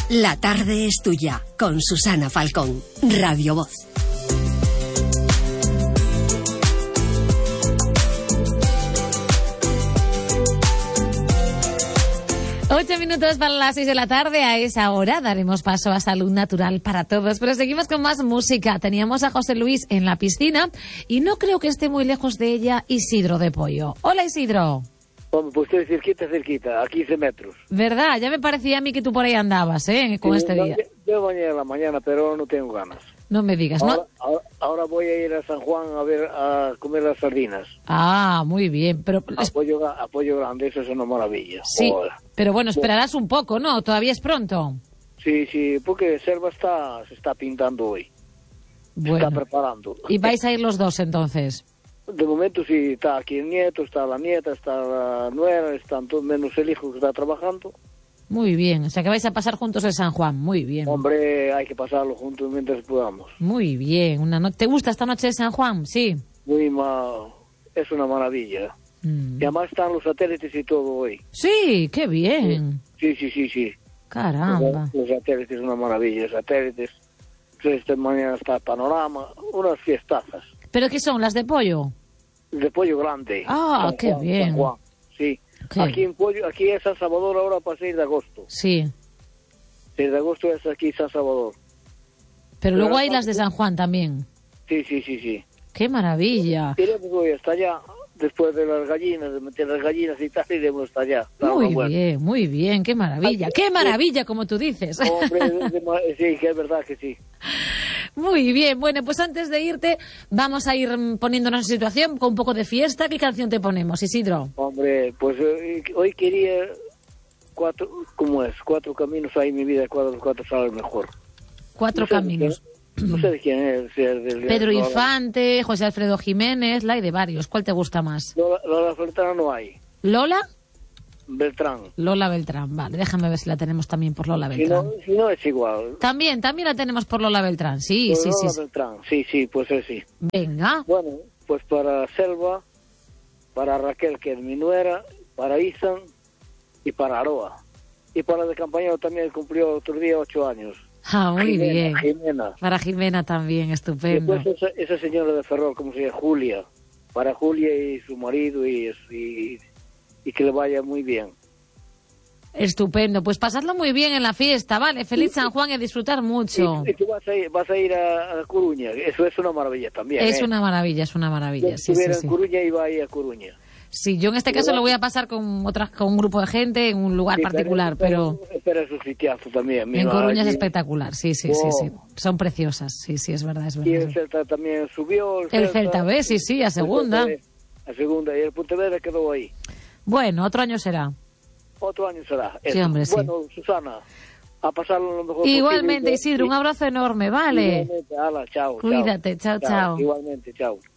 La tarde es tuya, con Susana Falcón, Radio Voz. Ocho minutos para las 6 de la tarde. A esa hora daremos paso a Salud Natural para Todos. Pero seguimos con más música. Teníamos a José Luis en la piscina y no creo que esté muy lejos de ella Isidro de Pollo. Hola, Isidro. Hombre, pues estoy cerquita, a 15 metros. ¿Verdad? Ya me parecía a mí que tú por ahí andabas, con Sí, este día. Yo bañé a la mañana, pero no tengo ganas. No me digas, ¿no? Ahora voy a ir a San Juan a comer las sardinas. Ah, muy bien. Pero Apoyo grande, eso es una maravilla. sí, Hola. pero bueno, esperarás un poco, ¿no? Todavía es pronto. Sí, porque Selva se está pintando hoy. Bueno. Se está preparando. ¿Y vais a ir los dos entonces? De momento sí, está aquí el nieto, está la nieta, está la nuera, están todos menos el hijo que está trabajando. Muy bien, o sea que vais a pasar juntos el San Juan, muy bien. Hombre, hay que pasarlo juntos mientras podamos. Muy bien, ¿te gusta esta noche de San Juan? Sí. Es una maravilla. Y además están los satélites y todo hoy. Sí, qué bien. Sí. Caramba. Los satélites, una maravilla, los satélites. Esta mañana está el panorama, unas fiestazas. ¿Pero qué son, las de pollo? De pollo grande. Ah, qué bien. San Juan, sí. Aquí es San Salvador ahora para 6 de agosto. Sí. 6 de agosto es aquí San Salvador. Pero luego hay las de San Juan también. Sí. Qué maravilla. Iremos hoy hasta allá, después de las gallinas, de meter las gallinas y tal, iremos hasta allá. Muy bien, qué maravilla. Qué maravilla, como tú dices. Hombre, sí, que es verdad que sí. Muy bien, bueno, pues antes de irte vamos a ir poniéndonos en situación con un poco de fiesta. ¿Qué canción te ponemos, Isidro? Hombre, pues hoy quería cuatro caminos hay en mi vida, cuatro saben mejor. Cuatro caminos. No sé de quién es. Pedro Infante, José Alfredo Jiménez, la hay de varios. ¿Cuál te gusta más? Lola Beltrán no hay. ¿Lola? Beltrán. Lola Beltrán, vale, déjame ver si la tenemos también por Lola Beltrán. Si no es igual. También la tenemos por Lola Beltrán, sí. Lola Beltrán, sí, pues sí. Venga. Bueno, pues para Selva, para Raquel, que es mi nuera, para Isan y para Aroa. Y para el compañero también cumplió otro día 8 años. Ah, muy bien. Jimena. Para Jimena también, estupendo. Y después esa señora de Ferrol, ¿cómo se llama? Julia. Para Julia y su marido y que le vaya muy bien. Estupendo, pues pasadlo muy bien en la fiesta, ¿vale? Feliz San Juan y a disfrutar mucho. Y tú vas a ir a Coruña, eso es una maravilla también. Es una maravilla. Si Sí. en Coruña iba a ir a Coruña. Sí, yo en este caso lo voy a pasar con un grupo de gente en un lugar particular, pero es un sitiazo también. En Coruña es espectacular, sí. Son preciosas, sí, es verdad. Y el Celta también subió. El Celta B, sí, a segunda. A segunda, y el Pontevedra quedó ahí. Bueno, otro año será. Sí, hombre, sí. Bueno, Susana, a pasarlo lo mejor igualmente, posible. Isidro, un abrazo enorme, ¿vale? Igualmente, chao. Cuídate, chao. Igualmente, chao.